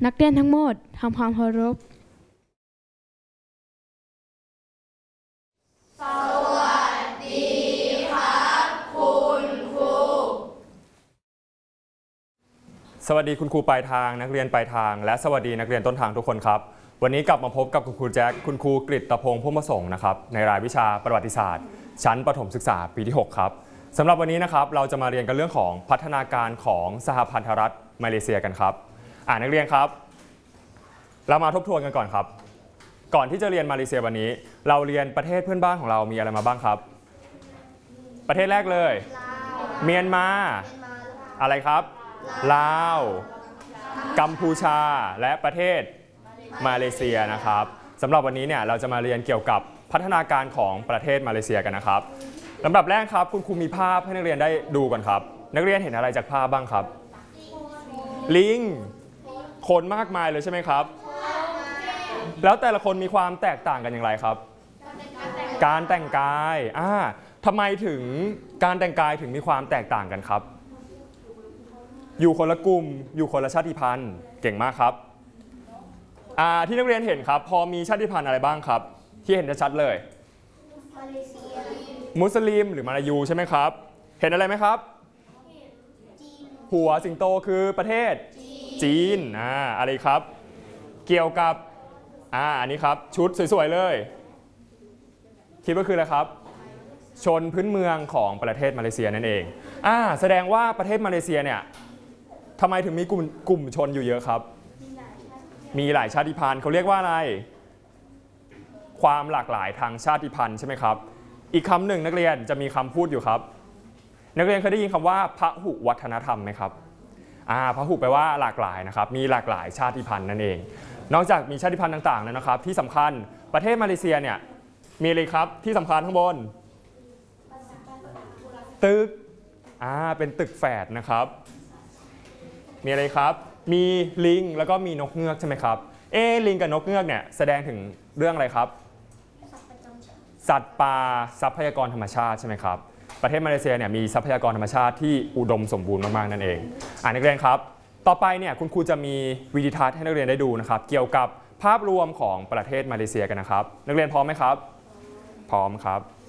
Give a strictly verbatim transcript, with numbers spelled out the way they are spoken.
นักเรียนทั้งหมดทำความเคารพสวัสดีครับคุณครูสวัสดีคุณครูปลายทางนักเรียนปลายทางและสวัสดีนักเรียนต้นทางทุกคนครับวันนี้กลับมาพบกับคุณครูแจ็คคุณครูกฤตพงษ์พุ่มประสงค์นะครับในรายวิชาประวัติศาสตร์ชั้นประถมศึกษาปีที่หกครับสำหรับวันนี้นะครับเราจะมาเรียนกันเรื่องของพัฒนาการของสหพันธรัฐมาเลเซียกันครับอ่านักเรียนครับเรามาทบทวนกันก่อนครับก่อนที่จะเรียนมาเลเซียวันนี้เราเรียนประเทศเพื่อนบ้านของเรามีอะไรมาบ้างครับประเทศแรกเลยเมียนมาอะไรครับลาวกัมพูชาและประเทศมาเลเซียนะครับสำหรับวันนี้เนี่ยเราจะมาเรียนเกี่ยวกับพัฒนาการของประเทศมาเลเซียกันนะครับลำดับแรกครับคุณครูมีภาพให้นักเรียนได้ดูก่อนครับนักเรียนเห็นอะไรจากภาพบ้างครับลิงคนมากมายเลยใช่ไหมครับแล้วแต่ละคนมีความแตกต่างกันอย่างไรครับการแต่งกายอ่าทำไมถึงการแต่งกายถึงมีความแตกต่างกันครับอยู่คนละกลุ่มอยู่คนละชาติพันธุ์เก่งมากครับอ่าที่นักเรียนเห็นครับพอมีชาติพันธุ์อะไรบ้างครับที่เห็นชัดเลยมุสลิมหรือมาลายูใช่ไหมครับเห็นอะไรไหมครับหัวสิงโตคือประเทศจีนอ่าอะไรครับเกี่ยวกับอ่าอันนี้ครับชุดสวยๆเลยคิดว่าคืออะไรครับชนพื้นเมืองของประเทศมาเลเซียนั่นเองอ่าแสดงว่าประเทศมาเลเซียเนี่ยทำไมถึงมีกลุ่มกลุ่มชนอยู่เยอะครับมีหลายชาติพันธุ์เขาเรียกว่าอะไรความหลากหลายทางชาติพันธุ์ใช่ไหมครับอีกคำหนึ่งนักเรียนจะมีคำพูดอยู่ครับนักเรียนเคยได้ยินคำว่าพหุวัฒนธรรมไหมครับอ่าพหุแปลว่าหลากหลายนะครับมีหลากหลายชาติพันธุ์นั่นเองนอกจากมีชาติพันธุ์ต่างๆแล้วนะครับที่สำคัญประเทศมาเลเซียเนี่ยมีอะไรครับที่สำคัญข้างบนตึกอ่าเป็นตึกแฝดนะครับมีอะไรครับมีลิงแล้วก็มีนกเงือกใช่ไหมครับเอลิงกับนกเงือกเนี่ยแสดงถึงเรื่องอะไรครับสัตว์ป่าทรัพยากรธรรมชาติใช่ไหมครับประเทศมาเลเซียเนี่ยมีทรัพยากรธรรมชาติที่อุดมสมบูรณ์มากๆนั่นเองอ่านักเรียนครับต่อไปเนี่ยคุณครูจะมีวิดีทัศน์ให้นักเรียนได้ดูนะครับเกี่ยวกับภาพรวมของประเทศมาเลเซียกันนะครับนักเรียนพร้อมไหมครับพร้อมครับ